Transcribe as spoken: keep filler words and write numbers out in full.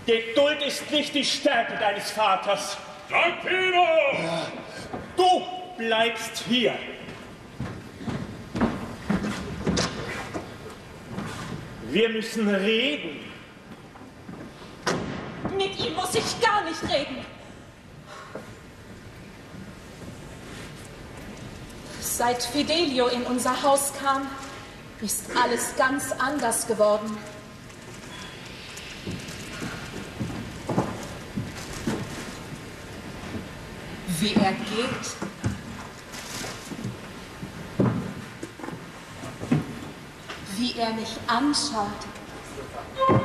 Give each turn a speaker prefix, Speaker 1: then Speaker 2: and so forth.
Speaker 1: Geduld ist nicht die Stärke deines Vaters.
Speaker 2: Zampino!
Speaker 1: Du bleibst hier. Wir müssen reden.
Speaker 3: Mit ihm muss ich gar nicht reden. Seit Fidelio in unser Haus kam, ist alles ganz anders geworden. Wie er geht, wie er mich anschaut.